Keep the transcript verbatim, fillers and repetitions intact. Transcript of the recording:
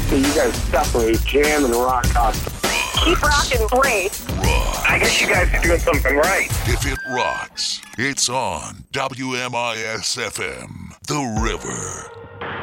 So you guys definitely jam and rock out. Keep rocking great. Rock. I guess you guys are doing something right. If it rocks, it's on W M I S F M, The River.